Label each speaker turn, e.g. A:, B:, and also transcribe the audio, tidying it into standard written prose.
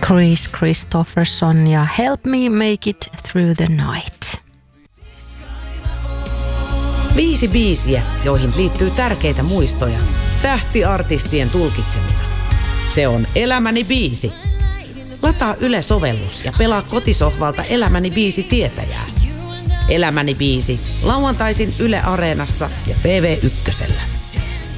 A: Chris Christopherson ja Help Me Make It Through the Night.
B: 5 biisiä, joihin liittyy tärkeitä muistoja, tähtiartistien tulkitsemina. Se on Elämäni biisi. Lataa Yle-sovellus ja pelaa kotisohvalta Elämäni biisi tietäjää. Elämäni biisi lauantaisin Yle Areenassa ja TV1:llä.